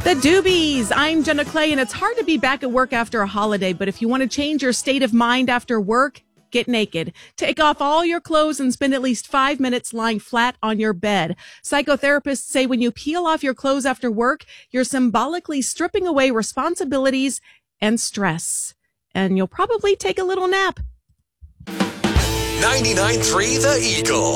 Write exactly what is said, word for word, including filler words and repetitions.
The Doobies. I'm Jenna Clay, and it's hard to be back at work after a holiday, but if you want to change your state of mind after work, get naked. Take off all your clothes and spend at least five minutes lying flat on your bed. Psychotherapists say when you peel off your clothes after work, you're symbolically stripping away responsibilities and stress. And you'll probably take a little nap. ninety-nine point three The Eagle.